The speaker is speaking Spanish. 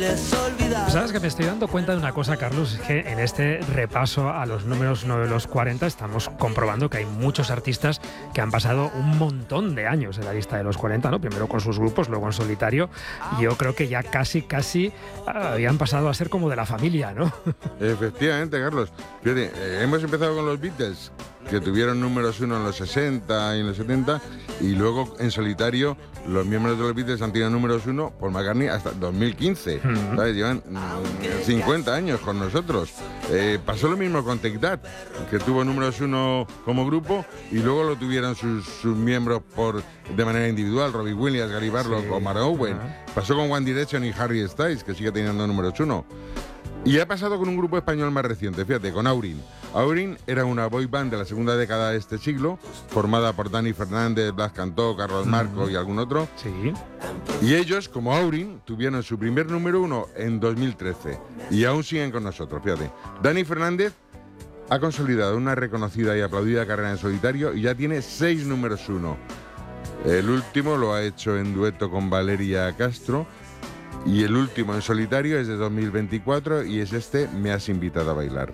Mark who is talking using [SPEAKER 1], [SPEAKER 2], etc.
[SPEAKER 1] puedes olvidar.
[SPEAKER 2] ¿Sabes que me estoy dando cuenta de una cosa, Carlos? Es que en este repaso a los números 9 de los 40 estamos comprobando que hay muchos artistas que han pasado un montón de años en la lista de los 40, ¿no? Primero con sus grupos, luego en solitario. Y yo creo que ya casi habían pasado a ser como de la familia, ¿no?
[SPEAKER 3] Efectivamente, Carlos. Fíjate, hemos empezado con los Beatles, que tuvieron números 1 en los 60 y en los 70, y luego en solitario los miembros de los Beatles han tenido números 1 por McCartney hasta 2015. ¿Sabes? Llevan 50 años con nosotros. Pasó lo mismo con Take That, que tuvo números 1 como grupo y luego lo tuvieron sus miembros de manera individual, Robbie Williams, Gary Barlow o Mark Owen. Pasó con One Direction y Harry Styles, que sigue teniendo números 1. Y ha pasado con un grupo español más reciente, fíjate, con Aurin. Aurin era una boy band de la segunda década de este siglo, formada por Dani Fernández, Blas Cantó, Carlos Marco y algún otro.
[SPEAKER 2] Sí.
[SPEAKER 3] Y ellos, como Aurin, tuvieron su primer número 1 en 2013 y aún siguen con nosotros, fíjate. Dani Fernández ha consolidado una reconocida y aplaudida carrera en solitario y ya tiene 6 números 1. El último lo ha hecho en dueto con Valeria Castro. Y el último en solitario es de 2024 y es Me has invitado a bailar.